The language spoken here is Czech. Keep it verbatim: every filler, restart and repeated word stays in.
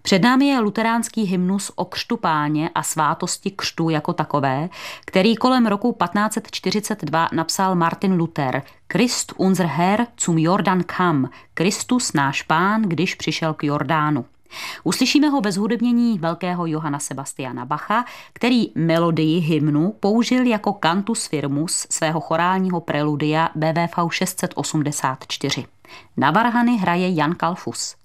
Před námi je luteránský hymnus o křtu Páně a svátosti křtu jako takové, který kolem roku patnáct set čtyřicet dva napsal Martin Luther. Christ unser Herr zum Jordan kam, Kristus náš Pán, když přišel k Jordánu. Uslyšíme ho bez hudebnění velkého Johanna Sebastiana Bacha, který melodii hymnu použil jako cantus firmus svého chorálního preludia B W V šest set osmdesát čtyři. Na varhany hraje Jan Kalfus.